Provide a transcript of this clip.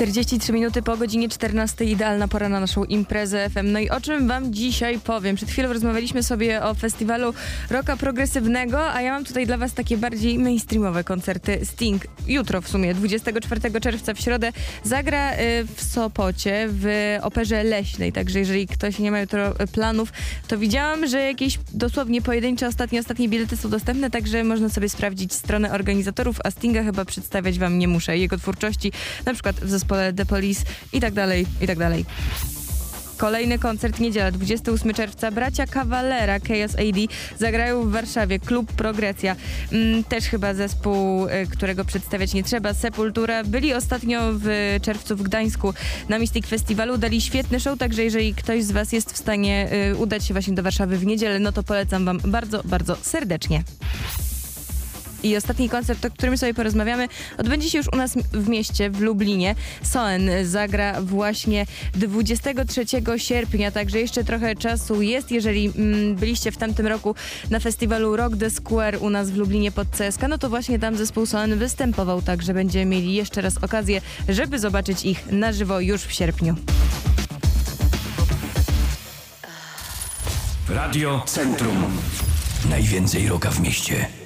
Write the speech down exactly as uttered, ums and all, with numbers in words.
czterdzieści trzy minuty po godzinie czternastej, idealna pora na naszą imprezę F M. No i o czym wam dzisiaj powiem? Przed chwilą rozmawialiśmy sobie o festiwalu rocka progresywnego, a ja mam tutaj dla was takie bardziej mainstreamowe koncerty. Sting jutro w sumie, dwudziestego czwartego czerwca w środę zagra y, w Sopocie w Operze Leśnej, także jeżeli ktoś nie ma jutro planów, to widziałam, że jakieś dosłownie pojedyncze ostatnie, ostatnie bilety są dostępne, także można sobie sprawdzić stronę organizatorów, a Stinga chyba przedstawiać wam nie muszę. Jego twórczości na przykład w zespole The Police i tak dalej, i tak dalej. Kolejny koncert, niedziela, dwudziestego ósmego czerwca. Bracia Cavalera, Chaos A D zagrają w Warszawie. Klub Progresja. Mm, też chyba zespół, y, którego przedstawiać nie trzeba. Sepultura. Byli ostatnio w czerwcu w Gdańsku na Mystic Festiwalu. Dali świetny show, także jeżeli ktoś z was jest w stanie y, udać się właśnie do Warszawy w niedzielę, no to polecam wam bardzo, bardzo serdecznie. I ostatni koncert, o którym sobie porozmawiamy, odbędzie się już u nas w mieście, w Lublinie. Soen zagra właśnie dwudziestego trzeciego sierpnia, także jeszcze trochę czasu jest. Jeżeli mm, byliście w tamtym roku na festiwalu Rock the Square u nas w Lublinie pod C S K, no to właśnie tam zespół Soen występował, także będziemy mieli jeszcze raz okazję, żeby zobaczyć ich na żywo już w sierpniu. Radio Centrum. Najwięcej rocka w mieście.